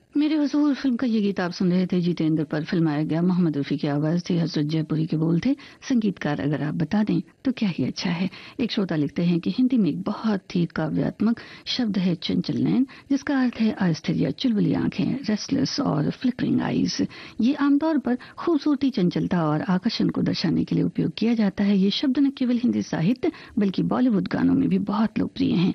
मेरे हुजूर फिल्म का ये गीत आप सुन रहे थे। जितेंद्र पर फिल्माया गया, मोहम्मद रफ़ी की आवाज़ थी, हज़रत जयपुरी के बोल थे। संगीतकार अगर आप बता दें तो क्या ही अच्छा है। एक श्रोता लिखते हैं कि हिंदी में एक बहुत ही काव्यात्मक शब्द है चंचल नैन, जिसका अर्थ है अस्थिर या चुलबुली आंखें, रेस्टलेस और फ्लिकरिंग आईज। ये आमतौर पर खूबसूरती, चंचलता और आकर्षण को दर्शाने के लिए उपयोग किया जाता है। ये शब्द न केवल हिंदी साहित्य बल्कि बॉलीवुड गानों में भी बहुत लोकप्रिय हैं।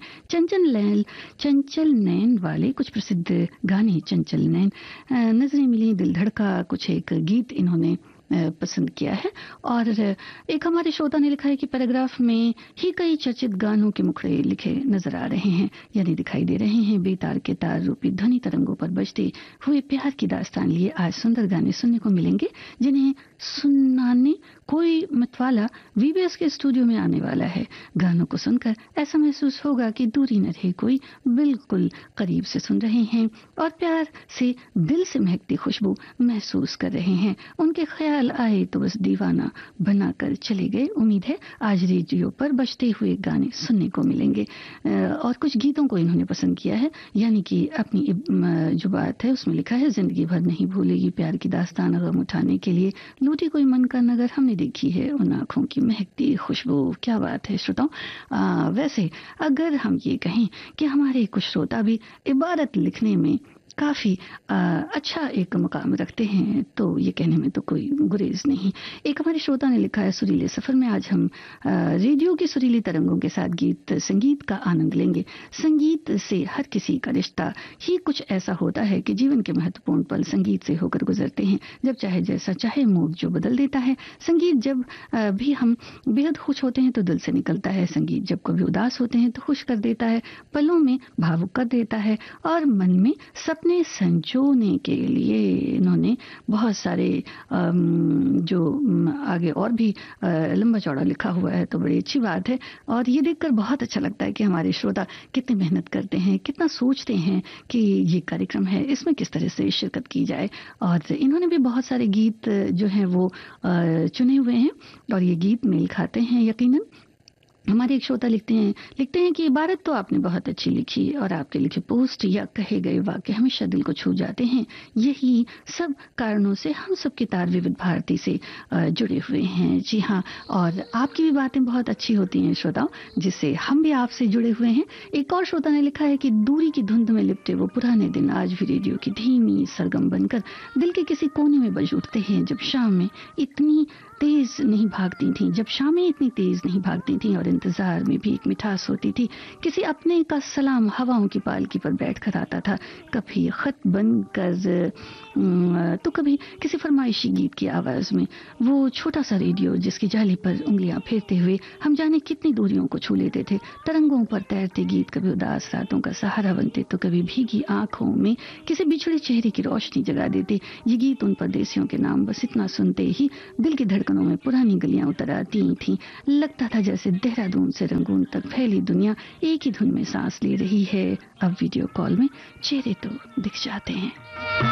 चंचल नैन वाले कुछ प्रसिद्ध गाने, चंचल नैन, नजरें मिली, दिल धड़का, कुछ एक गीत इन्होंने पसंद किया है। और एक हमारे श्रोता ने लिखा है कि पैराग्राफ में ही कई चर्चित गानों के मुखड़े लिखे नजर आ रहे हैं, यानी दिखाई दे रहे हैं। बेतार के तार रूपी ध्वनि तरंगों पर बजते हुए प्यार की दास्तान लिए आज सुंदर गाने सुनने को मिलेंगे, जिन्हें सुनाने कोई मतवाला वीबीएस के स्टूडियो में आने वाला है। गानों को सुनकर ऐसा महसूस होगा कि दूरी न रहे, कोई बिल्कुल करीब से सुन रहे हैं और प्यार से दिल से महकती खुशबू महसूस कर रहे हैं। उनके ख्याल आए तो बस दीवाना बनाकर चले गए। उम्मीद है आज रेडियो पर बजते हुए गाने सुनने को मिलेंगे। और कुछ गीतों को इन्होंने पसंद किया है, यानी कि अपनी जो बात है उसमें लिखा है, जिंदगी भर नहीं भूलेगी प्यार की दास्तान, गम उठाने के लिए लूटी कोई मन का नगर, हमने देखी है उन आंखों की महकती खुशबू। क्या बात है श्रोताओं। वैसे अगर हम ये कहें कि हमारे कुछ श्रोता भी इबारत लिखने में काफी अच्छा एक मुकाम रखते हैं, तो ये कहने में तो कोई गुरेज नहीं। एक हमारे श्रोता ने लिखा है, सुरीले सफर में आज हम रेडियो की सुरीली तरंगों के साथ संगीत का आनंद लेंगे। संगीत से हर किसी का रिश्ता ही कुछ ऐसा होता है कि जीवन के महत्वपूर्ण पल संगीत से होकर गुजरते हैं। जब चाहे जैसा चाहे, मूड जो बदल देता है। संगीत जब भी हम बेहद खुश होते हैं तो दिल से निकलता है। संगीत जब कभी उदास होते हैं तो खुश कर देता है, पलों में भावुक कर देता है और मन में सपने संजोने के लिए इन्होंने बहुत सारे जो आगे और भी लंबा चौड़ा लिखा हुआ है, तो बड़ी अच्छी बात है। और ये देखकर बहुत अच्छा लगता है कि हमारे श्रोता कितनी मेहनत करते हैं, कितना सोचते हैं कि ये कार्यक्रम है, इसमें किस तरह से शिरकत की जाए। और इन्होंने भी बहुत सारे गीत जो हैं वो चुने हुए हैं और ये गीत मेल खाते हैं यकीनन। हमारे एक श्रोता लिखते हैं कि इबारत तो आपने बहुत अच्छी लिखी और आपके लिखे पोस्ट या कहे गए वाक्य हमेशा दिल को छू जाते हैं। यही सब कारणों से हम सब के तार विविध भारती से जुड़े हुए हैं। जी हाँ, और आपकी भी बातें बहुत अच्छी होती हैं श्रोताओं, जिससे हम भी आपसे जुड़े हुए हैं। एक और श्रोता ने लिखा है कि दूरी की धुंध में लिपटे वो पुराने दिन आज भी रेडियो की धीमी सरगम बनकर दिल के किसी कोने में बज उठते हैं। जब शामें इतनी तेज नहीं भागती थी, और इंतजार में भी एक मिठास होती थी। किसी अपने का सलाम हवाओं की पालकी पर बैठकर आता था, कभी खत बनकर तो कभी किसी फरमाइशी गीत की आवाज में। वो छोटा सा रेडियो जिसकी जाली पर उंगलियां फेरते हुए हम जाने कितनी दूरियों को छू लेते थे। तरंगों पर तैरते गीत कभी उदास रातों का सहारा बनते तो कभी भीगी आंखों में किसी बिछड़े चेहरे की रोशनी जगा देते। ये गीत उन परदेसियों के नाम, बस इतना सुनते ही दिल की धड़कनों में पुरानी गलियां उतर आती थीं। लगता था जैसे देहरादून से रंगून तक फैली दुनिया एक ही धुन में सांस ले रही है। अब वीडियो कॉल में चेहरे तो दिख जाते हैं।